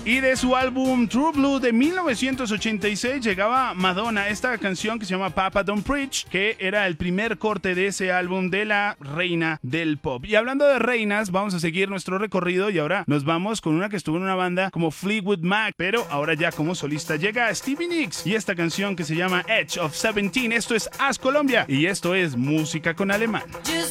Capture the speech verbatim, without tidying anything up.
Y de su álbum True Blue de mil novecientos ochenta y seis llegaba Madonna, esta canción que se llama Papa Don't Preach, que era el primer corte de ese álbum de la reina del pop. Y hablando de reinas, vamos a seguir nuestro recorrido y ahora nos vamos con una que estuvo en una banda como Fleetwood Mac, pero ahora ya como solista llega Stevie Nicks y esta canción que se llama Edge of Seventeen. Esto es As Colombia y esto es Música con Alemán. Just